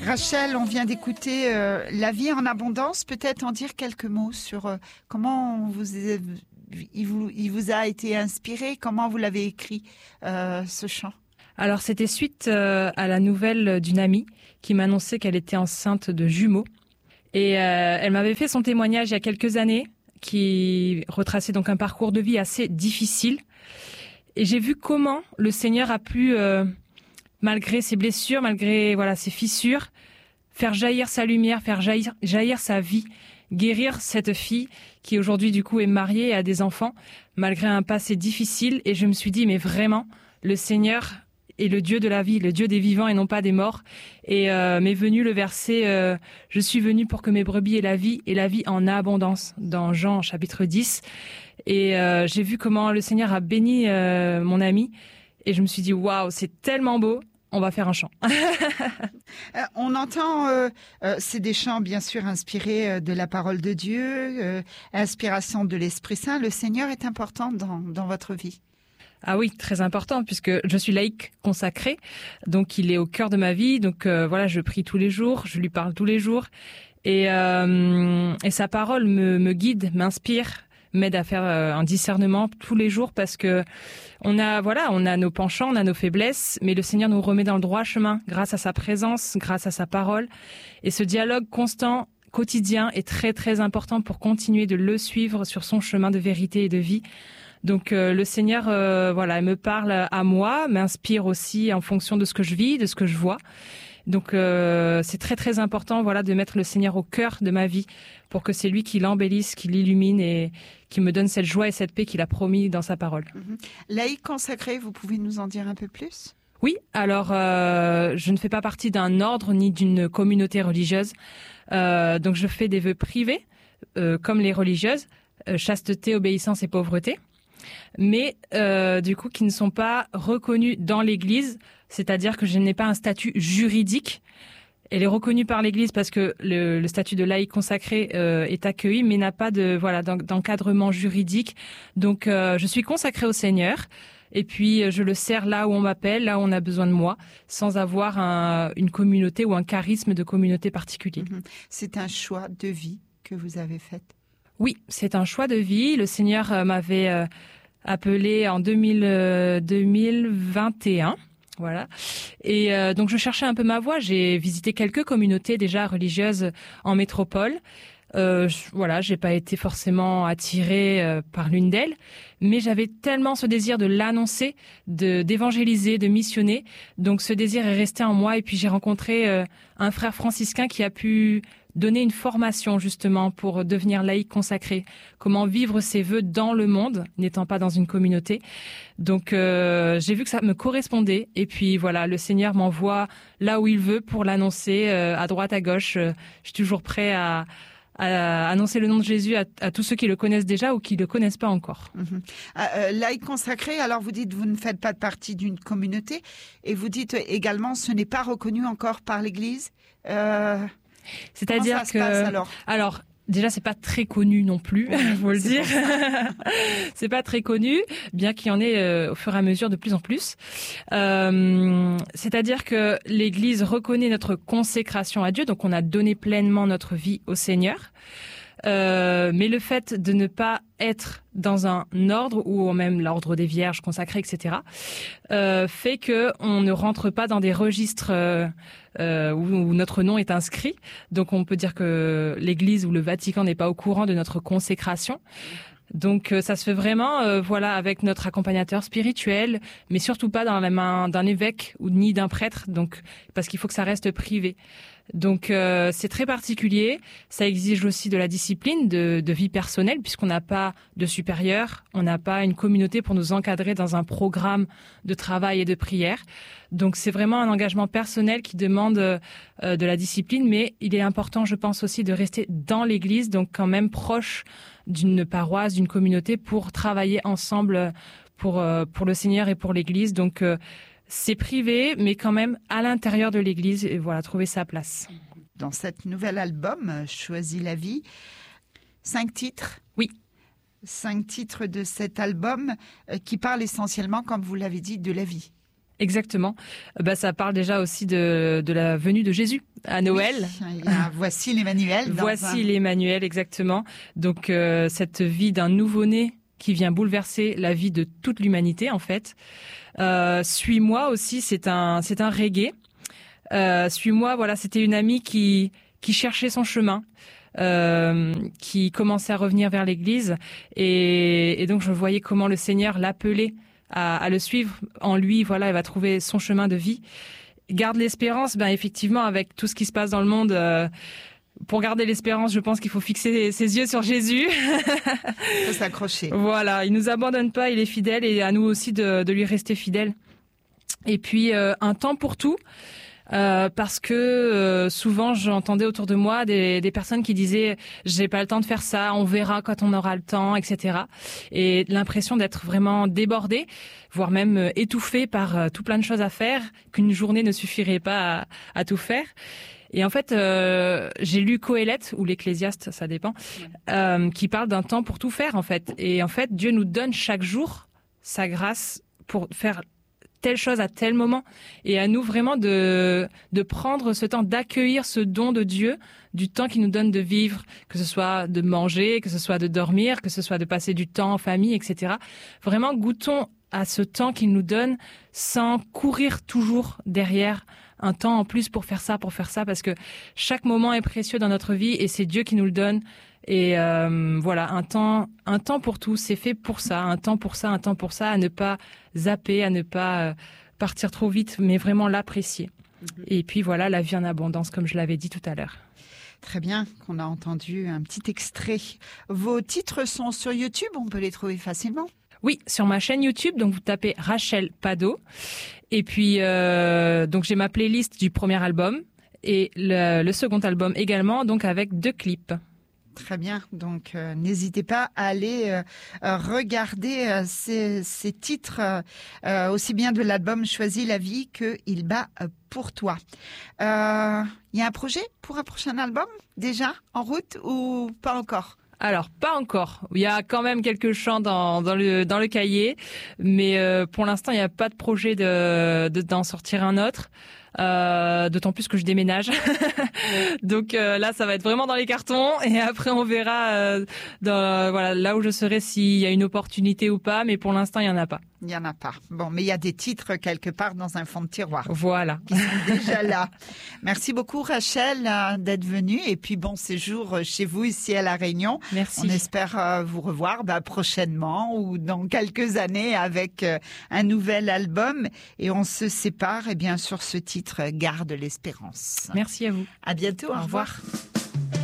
Rachel, on vient d'écouter La vie en abondance. Peut-être en dire quelques mots sur comment il vous a été inspiré, comment vous l'avez écrit, ce chant. Alors, c'était suite à la nouvelle d'une amie qui m'annonçait qu'elle était enceinte de jumeaux. Et elle m'avait fait son témoignage il y a quelques années, qui retraçait donc un parcours de vie assez difficile. Et j'ai vu comment le Seigneur a pu, malgré ses blessures, malgré ses fissures, faire jaillir sa lumière, faire jaillir sa vie, guérir cette fille qui aujourd'hui du coup est mariée et a des enfants, malgré un passé difficile. Et je me suis dit, mais vraiment, le Seigneur est le Dieu de la vie, le Dieu des vivants et non pas des morts. Et m'est venu le verset « Je suis venu pour que mes brebis aient la vie en abondance » dans Jean chapitre 10. Et j'ai vu comment le Seigneur a béni mon ami. Et je me suis dit, waouh, c'est tellement beau. On va faire un chant. On entend, c'est des chants bien sûr inspirés de la parole de Dieu, inspiration de l'Esprit Saint. Le Seigneur est important dans votre vie. Ah oui, très important, puisque je suis laïque consacrée, donc il est au cœur de ma vie. Donc je prie tous les jours, je lui parle tous les jours, et sa parole me guide, m'inspire, m'aide à faire un discernement tous les jours, parce que on a nos penchants, on a nos faiblesses, mais le Seigneur nous remet dans le droit chemin grâce à sa présence, grâce à sa parole. Et ce dialogue constant, quotidien, est très très important pour continuer de le suivre sur son chemin de vérité et de vie. Donc le Seigneur il me parle à moi, m'inspire aussi en fonction de ce que je vis, de ce que je vois. Donc c'est très très important de mettre le Seigneur au cœur de ma vie pour que c'est lui qui l'embellisse, qui l'illumine et qui me donne cette joie et cette paix qu'il a promis dans sa parole. Laïque consacré, vous pouvez nous en dire un peu plus ? Oui, alors je ne fais pas partie d'un ordre ni d'une communauté religieuse. Donc je fais des vœux privés comme les religieuses, chasteté, obéissance et pauvreté. Mais du coup qui ne sont pas reconnus dans l'Église, c'est-à-dire que je n'ai pas un statut juridique. Elle est reconnue par l'Église parce que le statut de laïque consacré est accueilli, mais n'a pas d'encadrement juridique. Donc je suis consacrée au Seigneur, et puis je le sers là où on m'appelle, là où on a besoin de moi, sans avoir une communauté ou un charisme de communauté particulier. C'est un choix de vie que vous avez fait. Oui, c'est un choix de vie. Le Seigneur m'avait appelé en 2021. Voilà. Et donc je cherchais un peu ma voie. J'ai visité quelques communautés déjà religieuses en métropole. J'ai pas été forcément attirée par l'une d'elles, mais j'avais tellement ce désir de l'annoncer, d'évangéliser, de missionner. Donc ce désir est resté en moi. Et puis j'ai rencontré un frère franciscain qui a pu donner une formation justement pour devenir laïque consacré, comment vivre ses vœux dans le monde, n'étant pas dans une communauté. Donc j'ai vu que ça me correspondait, et puis le Seigneur m'envoie là où il veut pour l'annoncer, à droite, à gauche. Je suis toujours prêt à annoncer le nom de Jésus à tous ceux qui le connaissent déjà ou qui le connaissent pas encore. Laïque consacré, alors vous dites vous ne faites pas partie d'une communauté, et vous dites également ce n'est pas reconnu encore par l'Église. C'est-à-dire comment ça se passe, alors déjà c'est pas très connu non plus, faut le dire. C'est pas très connu, bien qu'il y en ait au fur et à mesure de plus en plus. C'est-à-dire que l'Église reconnaît notre consécration à Dieu, donc on a donné pleinement notre vie au Seigneur. Mais le fait de ne pas être dans un ordre, ou même l'ordre des vierges consacrées, etc., fait que on ne rentre pas dans des registres où notre nom est inscrit. Donc on peut dire que l'Église ou le Vatican n'est pas au courant de notre consécration. Donc ça se fait vraiment avec notre accompagnateur spirituel, mais surtout pas dans la main d'un évêque ou ni d'un prêtre, donc parce qu'il faut que ça reste privé. Donc c'est très particulier, ça exige aussi de la discipline, de vie personnelle, puisqu'on n'a pas de supérieur, on n'a pas une communauté pour nous encadrer dans un programme de travail et de prière. Donc c'est vraiment un engagement personnel qui demande de la discipline, mais il est important, je pense aussi, de rester dans l'Église, donc quand même proche d'une paroisse, d'une communauté, pour travailler ensemble pour le Seigneur et pour l'Église. Donc c'est privé, mais quand même à l'intérieur de l'Église, et trouver sa place. Dans cet nouvel album, Choisis la vie, 5 titres. Oui. 5 titres de cet album qui parlent essentiellement, comme vous l'avez dit, de la vie. Exactement. Ça parle déjà aussi de la venue de Jésus à Noël. Oui, voici l'Emmanuel. Voici l'Emmanuel, exactement. Donc cette vie d'un nouveau-né qui vient bouleverser la vie de toute l'humanité en fait. Suis-moi aussi, c'est un reggae. Suis-moi, voilà, c'était une amie qui cherchait son chemin. Qui commençait à revenir vers l'église et donc je voyais comment le Seigneur l'appelait à le suivre. En lui, voilà, elle va trouver son chemin de vie. Garde l'espérance, effectivement, avec tout ce qui se passe dans le monde, pour garder l'espérance, je pense qu'il faut fixer ses yeux sur Jésus. Il faut s'accrocher. Voilà, il nous abandonne pas, il est fidèle et à nous aussi de lui rester fidèle. Et puis, un temps pour tout. Parce que souvent j'entendais autour de moi des personnes qui disaient j'ai pas le temps de faire ça, on verra quand on aura le temps, etc. Et l'impression d'être vraiment débordée, voire même étouffée par tout plein de choses à faire, qu'une journée ne suffirait pas à tout faire. Et en fait, j'ai lu Qoéleth ou l'Ecclésiaste, ça dépend, qui parle d'un temps pour tout faire en fait. Et en fait, Dieu nous donne chaque jour sa grâce pour faire telle chose à tel moment, et à nous vraiment de prendre ce temps, d'accueillir ce don de Dieu, du temps qu'il nous donne de vivre, que ce soit de manger, que ce soit de dormir, que ce soit de passer du temps en famille, etc. Vraiment, goûtons à ce temps qu'il nous donne sans courir toujours derrière un temps en plus pour faire ça, parce que chaque moment est précieux dans notre vie et c'est Dieu qui nous le donne. Et voilà, un temps pour tout, c'est fait pour ça, un temps pour ça, à ne pas zapper, à ne pas partir trop vite, mais vraiment l'apprécier. Et puis voilà, la vie en abondance, comme je l'avais dit tout à l'heure. Très bien, qu'on a entendu un petit extrait. Vos titres sont sur YouTube, on peut les trouver facilement? Oui, sur ma chaîne YouTube, donc vous tapez Rachel Pado. Et puis, donc j'ai ma playlist du premier album et le second album également, donc avec 2 clips. Très bien, donc n'hésitez pas à aller regarder ces titres, aussi bien de l'album Choisis la vie que Il bat pour toi. Il y a un projet pour un prochain album déjà en route ou pas encore? Alors, pas encore. Il y a quand même quelques chants dans le cahier, mais pour l'instant, il n'y a pas de projet d'en sortir un autre. D'autant plus que je déménage. Donc là, ça va être vraiment dans les cartons et après on verra voilà, là où je serai s'il y a une opportunité ou pas, mais pour l'instant, il y en a pas. Il n'y en a pas. Bon, mais il y a des titres quelque part dans un fond de tiroir. Voilà. Qui sont déjà là. Merci beaucoup Rachel d'être venue et puis bon séjour chez vous ici à La Réunion. Merci. On espère vous revoir prochainement ou dans quelques années avec un nouvel album et on se sépare sur ce titre Garde l'espérance. Merci à vous. À bientôt. Au revoir.